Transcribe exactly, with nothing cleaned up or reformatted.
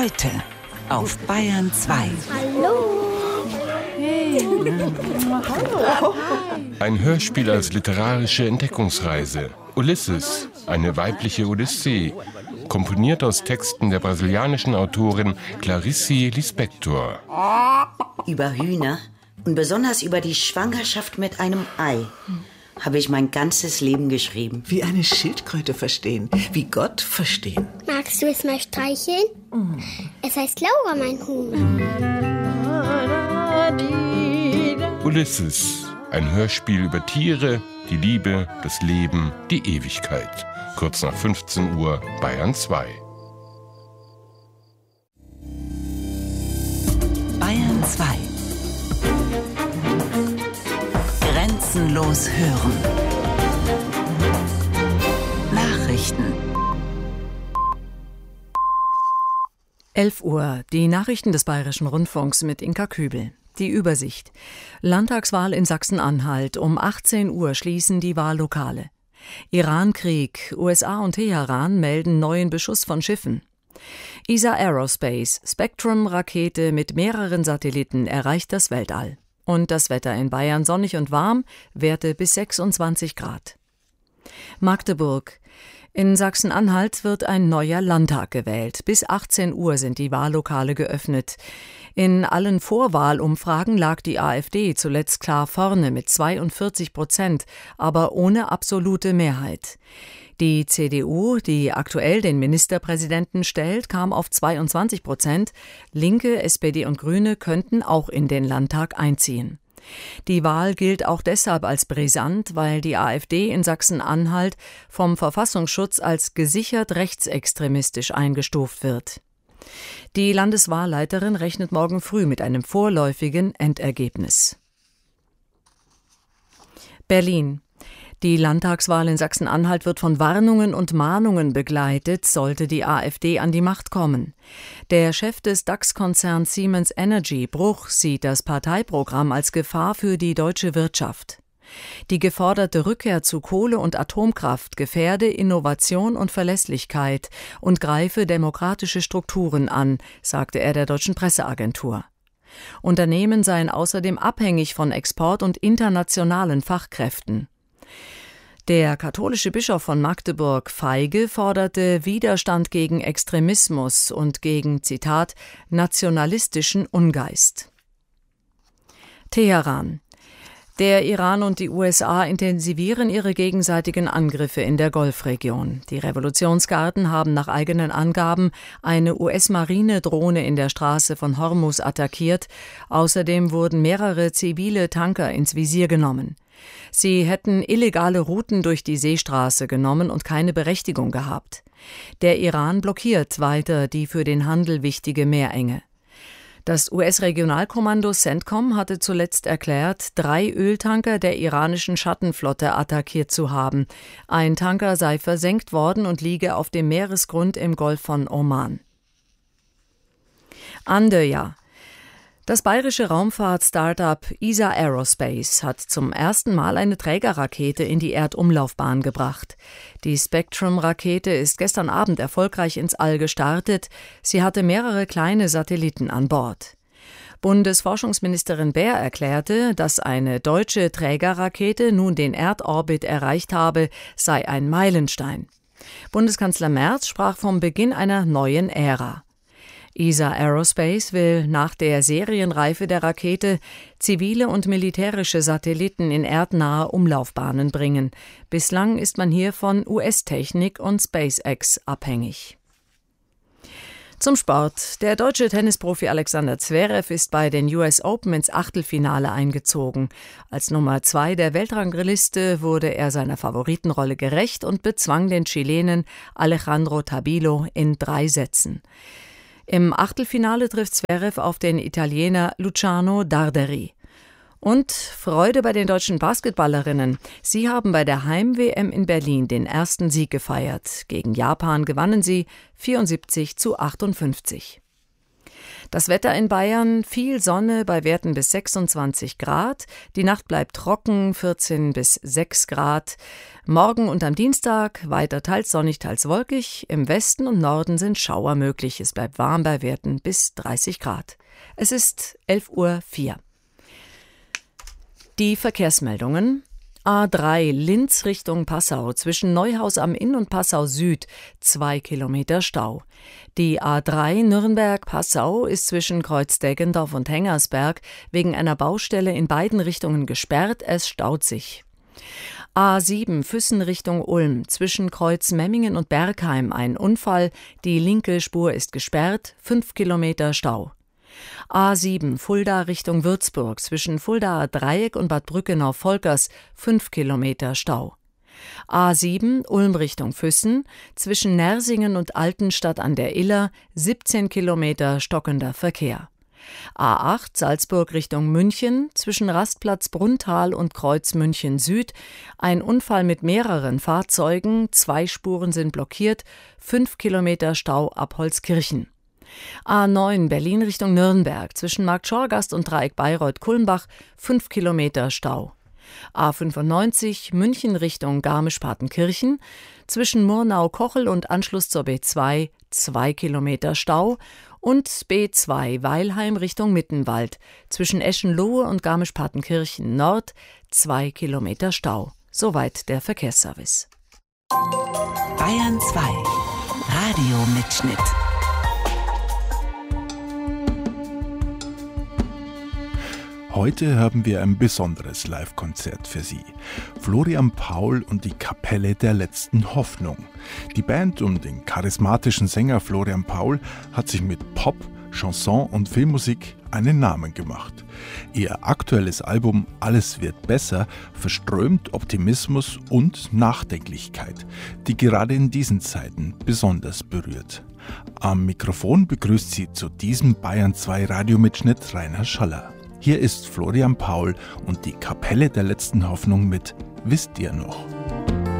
Heute auf Bayern zwei. Hallo. Hey. Ein Hörspiel als literarische Entdeckungsreise. Ulysses, eine weibliche Odyssee. Komponiert aus Texten der brasilianischen Autorin Clarice Lispector. Über Hühner und besonders über die Schwangerschaft mit einem Ei habe ich mein ganzes Leben geschrieben. Wie eine Schildkröte verstehen, wie Gott verstehen. Magst du es mal streicheln? Mm. Es heißt Laura, mein Huhn. Ulysses, ein Hörspiel über Tiere, die Liebe, das Leben, die Ewigkeit. Kurz nach fünfzehn Uhr, Bayern zwei. Bayern zwei. Grenzenlos hören. Nachrichten. elf Uhr, die Nachrichten des Bayerischen Rundfunks mit Inka Kübel. Die Übersicht. Landtagswahl in Sachsen-Anhalt. Um achtzehn Uhr schließen die Wahllokale. Irankrieg. U S A und Teheran melden neuen Beschuss von Schiffen. E S A Aerospace. Spectrum-Rakete mit mehreren Satelliten erreicht das Weltall. Und das Wetter in Bayern sonnig und warm, Werte bis sechsundzwanzig Grad. Magdeburg. In Sachsen-Anhalt wird ein neuer Landtag gewählt. Bis achtzehn Uhr sind die Wahllokale geöffnet. In allen Vorwahlumfragen lag die AfD zuletzt klar vorne mit zweiundvierzig Prozent, aber ohne absolute Mehrheit. Die C D U, die aktuell den Ministerpräsidenten stellt, kam auf zweiundzwanzig Prozent. Linke, S P D und Grüne könnten auch in den Landtag einziehen. Die Wahl gilt auch deshalb als brisant, weil die AfD in Sachsen-Anhalt vom Verfassungsschutz als gesichert rechtsextremistisch eingestuft wird. Die Landeswahlleiterin rechnet morgen früh mit einem vorläufigen Endergebnis. Berlin. Die Landtagswahl in Sachsen-Anhalt wird von Warnungen und Mahnungen begleitet, sollte die AfD an die Macht kommen. Der Chef des DAX-Konzerns Siemens Energy, Bruch, sieht das Parteiprogramm als Gefahr für die deutsche Wirtschaft. Die geforderte Rückkehr zu Kohle- und Atomkraft gefährde Innovation und Verlässlichkeit und greife demokratische Strukturen an, sagte er der deutschen Presseagentur. Unternehmen seien außerdem abhängig von Export- und internationalen Fachkräften. Der katholische Bischof von Magdeburg, Feige, forderte Widerstand gegen Extremismus und gegen, Zitat, nationalistischen Ungeist. Teheran. Der Iran und die U S A intensivieren ihre gegenseitigen Angriffe in der Golfregion. Die Revolutionsgarden haben nach eigenen Angaben eine U S-Marinedrohne in der Straße von Hormuz attackiert. Außerdem wurden mehrere zivile Tanker ins Visier genommen. Sie hätten illegale Routen durch die Seestraße genommen und keine Berechtigung gehabt. Der Iran blockiert weiter die für den Handel wichtige Meerenge. Das U S-Regionalkommando CENTCOM hatte zuletzt erklärt, drei Öltanker der iranischen Schattenflotte attackiert zu haben. Ein Tanker sei versenkt worden und liege auf dem Meeresgrund im Golf von Oman. Andøya. Das bayerische Raumfahrt-Startup E S A Aerospace hat zum ersten Mal eine Trägerrakete in die Erdumlaufbahn gebracht. Die Spectrum-Rakete ist gestern Abend erfolgreich ins All gestartet. Sie hatte mehrere kleine Satelliten an Bord. Bundesforschungsministerin Baer erklärte, dass eine deutsche Trägerrakete nun den Erdorbit erreicht habe, sei ein Meilenstein. Bundeskanzler Merz sprach vom Beginn einer neuen Ära. E S A Aerospace will nach der Serienreife der Rakete zivile und militärische Satelliten in erdnahe Umlaufbahnen bringen. Bislang ist man hier von U S-Technik und SpaceX abhängig. Zum Sport. Der deutsche Tennisprofi Alexander Zverev ist bei den U S Open ins Achtelfinale eingezogen. Als Nummer zwei der Weltrangliste wurde er seiner Favoritenrolle gerecht und bezwang den Chilenen Alejandro Tabilo in drei Sätzen. Im Achtelfinale trifft Zverev auf den Italiener Luciano Darderi. Und Freude bei den deutschen Basketballerinnen. Sie haben bei der Heim-W M in Berlin den ersten Sieg gefeiert. Gegen Japan gewannen sie vierundsiebzig zu achtundfünfzig. Das Wetter in Bayern, viel Sonne bei Werten bis sechsundzwanzig Grad. Die Nacht bleibt trocken, vierzehn bis sechs Grad. Morgen und am Dienstag weiter teils sonnig, teils wolkig. Im Westen und Norden sind Schauer möglich. Es bleibt warm bei Werten bis dreißig Grad. Es ist elf Uhr vier. Die Verkehrsmeldungen. A drei Linz Richtung Passau zwischen Neuhaus am Inn und Passau Süd, zwei Kilometer Stau. Die A drei Nürnberg-Passau ist zwischen Kreuz Deggendorf und Hengersberg wegen einer Baustelle in beiden Richtungen gesperrt, es staut sich. A sieben Füssen Richtung Ulm zwischen Kreuz Memmingen und Bergheim ein Unfall, die linke Spur ist gesperrt, fünf Kilometer Stau. A sieben Fulda Richtung Würzburg zwischen Fuldaer Dreieck und Bad Brückenau-Volkers fünf Kilometer Stau. A sieben Ulm Richtung Füssen zwischen Nersingen und Altenstadt an der Iller siebzehn Kilometer stockender Verkehr. A acht Salzburg Richtung München zwischen Rastplatz Brunntal und Kreuz München Süd ein Unfall mit mehreren Fahrzeugen, zwei Spuren sind blockiert, fünf Kilometer Stau ab Holzkirchen. A neun Berlin Richtung Nürnberg zwischen Markt Schorgast und Dreieck Bayreuth-Kulmbach fünf Kilometer Stau. A fünfundneunzig München Richtung Garmisch-Partenkirchen zwischen Murnau-Kochel und Anschluss zur B zwei zwei Kilometer Stau und B zwei Weilheim Richtung Mittenwald zwischen Eschenlohe und Garmisch-Partenkirchen Nord zwei Kilometer Stau. Soweit der Verkehrsservice. Bayern zwei Radiomitschnitt. Heute haben wir ein besonderes Live-Konzert für Sie. Florian Paul und die Kapelle der letzten Hoffnung. Die Band um den charismatischen Sänger Florian Paul hat sich mit Pop, Chanson und Filmmusik einen Namen gemacht. Ihr aktuelles Album Alles wird besser verströmt Optimismus und Nachdenklichkeit, die gerade in diesen Zeiten besonders berührt. Am Mikrofon begrüßt Sie zu diesem Bayern zwei Radiomitschnitt Rainer Schaller. Hier ist Florian Paul und die Kapelle der letzten Hoffnung mit Wisst ihr noch?